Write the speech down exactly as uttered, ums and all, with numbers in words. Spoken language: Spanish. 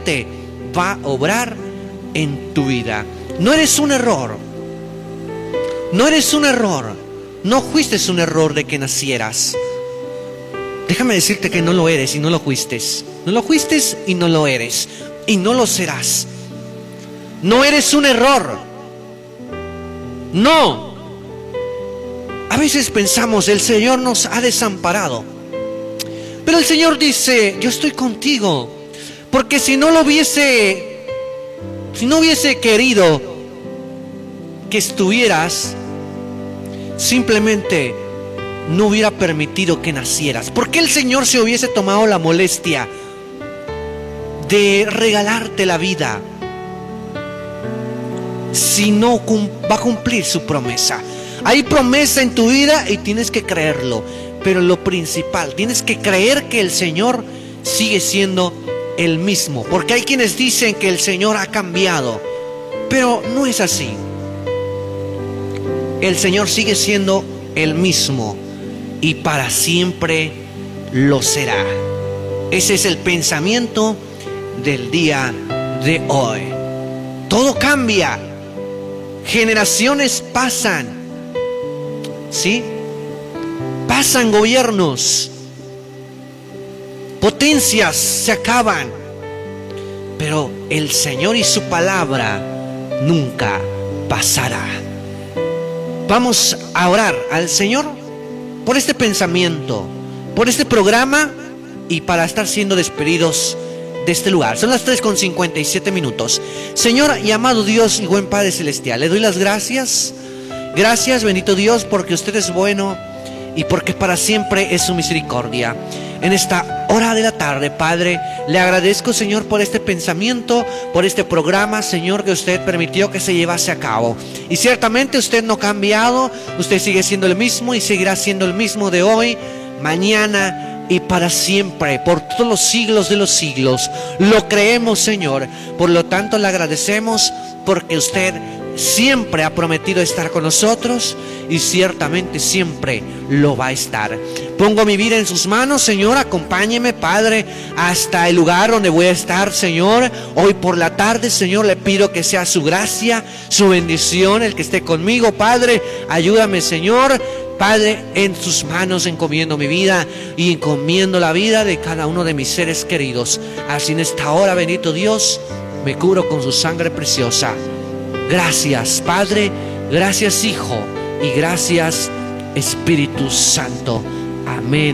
ciertamente va a obrar en tu vida. No eres un error. No eres un error. No fuiste un error de que nacieras. Déjame decirte que no lo eres y no lo fuiste. No lo fuiste y no lo eres. Y no lo serás. No eres un error. No. A veces pensamos, el Señor nos ha desamparado. Pero el Señor dice, yo estoy contigo. Porque si no lo hubiese, si no hubiese querido que estuvieras, simplemente no hubiera permitido que nacieras. ¿Por qué el Señor se hubiese tomado la molestia de regalarte la vida si no va a cumplir su promesa? Hay promesa en tu vida y tienes que creerlo. Pero lo principal, tienes que creer que el Señor sigue siendo el mismo. Porque hay quienes dicen que el Señor ha cambiado, pero no es así. El Señor sigue siendo el mismo y para siempre lo será. Ese es el pensamiento del día de hoy. Todo cambia. Generaciones pasan. ¿Sí? Pasan gobiernos. Potencias se acaban. Pero el Señor y su palabra nunca pasará. Vamos a orar al Señor por este pensamiento, por este programa y para estar siendo despedidos de este lugar. Son las tres con cincuenta y siete minutos. Señor y amado Dios y buen Padre Celestial, le doy las gracias. Gracias, bendito Dios, porque usted es bueno y porque para siempre es su misericordia. En esta hora de la tarde, Padre, le agradezco, Señor, por este pensamiento, por este programa, Señor, que usted permitió que se llevase a cabo. Y ciertamente usted no ha cambiado, usted sigue siendo el mismo y seguirá siendo el mismo de hoy, mañana y para siempre, por todos los siglos de los siglos. Lo creemos, Señor. Por lo tanto, le agradecemos porque usted siempre ha prometido estar con nosotros y ciertamente siempre lo va a estar. Pongo mi vida en sus manos, Señor. Acompáñeme, Padre, hasta el lugar donde voy a estar, Señor. Hoy por la tarde, Señor, le pido que sea su gracia, su bendición, el que esté conmigo, Padre. Ayúdame, Señor. Padre, en sus manos encomiendo mi vida y encomiendo la vida de cada uno de mis seres queridos. Así en esta hora, bendito Dios, me cubro con su sangre preciosa. Gracias, Padre, gracias, Hijo, y gracias, Espíritu Santo. Amén.